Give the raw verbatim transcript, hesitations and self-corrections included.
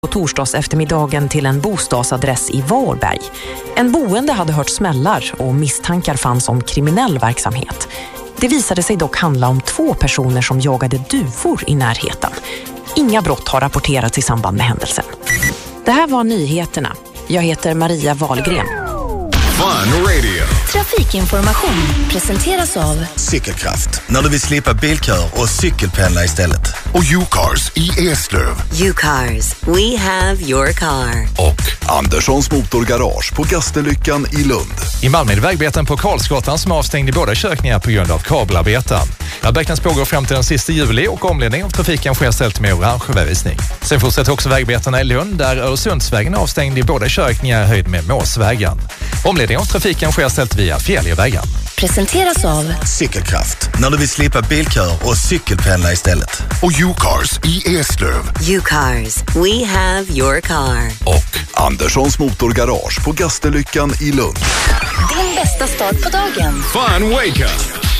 på torsdags eftermiddagen till en bostadsadress i Varberg. En boende hade hört smällar och misstankar fanns om kriminell verksamhet. Det visade sig dock handla om två personer som jagade duvor i närheten. Inga brott har rapporterats i samband med händelsen. Det här var nyheterna. Jag heter Maria Wahlgren. Fun Radio. Trafikinformation presenteras av Cykelkraft. När du vill slippa bilkör och cykelpendla istället. Och U-Cars i Eslöv. U-Cars, we have your car. Och Anderssons Motorgarage på Gastenlyckan i Lund. I Malmö är det vägbeten på Karlsgatan som är avstängd i båda kökningar på grund av kabelarbeten. Vägbecknas pågår fram till den sista juli och omledning av trafiken sker ställt med orange vägvisning. Sen fortsätter också vägbetena i Lund där Öresundsvägen är avstängd i båda kökningar höjd med Måsvägen. Omledning av trafiken sker ställt via Fjälljövägen. Presenteras av Cykelkraft. När du vill slippa bilkör och cykelpendla istället. Och U-Cars i Eslöv. U-Cars, we have your car. Och Anderssons Motorgarage på Gastenlyckan i Lund. din bästa start på dagen. Fun Wake Up.